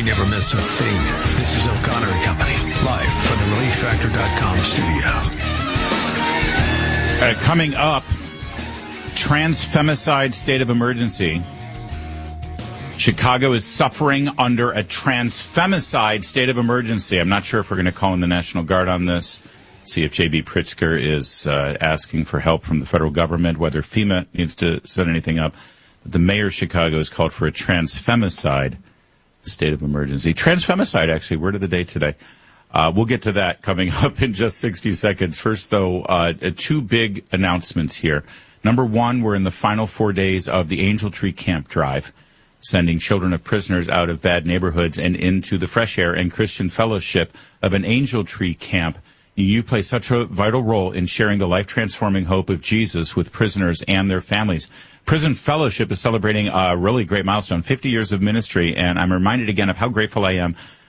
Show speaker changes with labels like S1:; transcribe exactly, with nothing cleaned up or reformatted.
S1: We never miss a thing. This is O'Connor and Company, live from the relief factor dot com studio.
S2: Uh, coming up, transfemicide state of emergency. Chicago is suffering under a transfemicide state of emergency. I'm not sure if we're going to call in the National Guard on this. See if J B. Pritzker is uh, asking for help from the federal government, whether FEMA needs to set anything up. But the mayor of Chicago has called for a transfemicide state of emergency. Transfemicide, actually, word of the day today. Uh, we'll get to that coming up in just sixty seconds. First, though, uh, two big announcements here. Number one, we're in the final four days of the Angel Tree Camp Drive, sending children of prisoners out of bad neighborhoods and into the fresh air and Christian fellowship of an Angel Tree Camp. You play such a vital role in sharing the life-transforming hope of Jesus with prisoners and their families. Prison Fellowship is celebrating a really great milestone, fifty years of ministry, and I'm reminded again of how grateful I am